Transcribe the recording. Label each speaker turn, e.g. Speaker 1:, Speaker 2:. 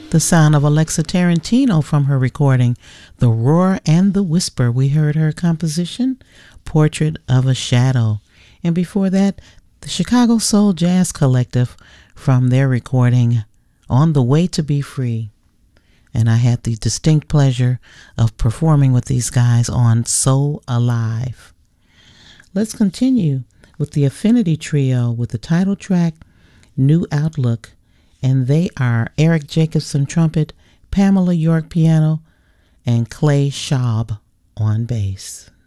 Speaker 1: The sound of Alexa Tarantino from her recording, The Roar and the Whisper. We heard her composition, Portrait of a Shadow. And before that, the Chicago Soul Jazz Collective from their recording, On the Way to Be Free. And I had the distinct pleasure of performing with these guys on So Alive. Let's continue with the Affinity Trio with the title track, New Outlook. And they are Eric Jacobson trumpet, Pamela York piano, and Clay Schaub on bass.